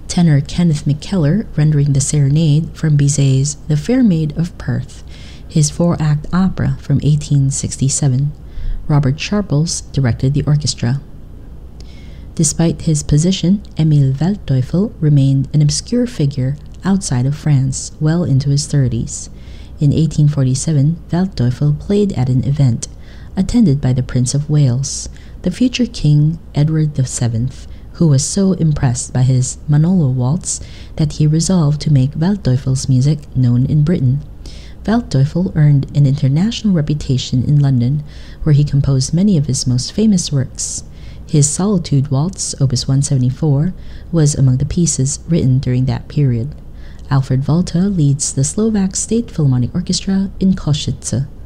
tenor Kenneth McKellar rendering the serenade from Bizet's The Fair Maid of Perth, his four-act opera from 1867. Robert Sharples directed the orchestra. Despite his position, Emil Waldteufel remained an obscure figure outside of France well into his 30s. In 1847, Waldteufel played at an event attended by the Prince of Wales, the future King Edward VII, who was so impressed by his Manolo waltz that he resolved to make Waldteufel's music known in Britain. Waldteufel earned an international reputation in London, where he composed many of his most famous works. His Solitude Waltz, Opus 174, was among the pieces written during that period. Alfred Volta leads the Slovak State Philharmonic Orchestra in Košice.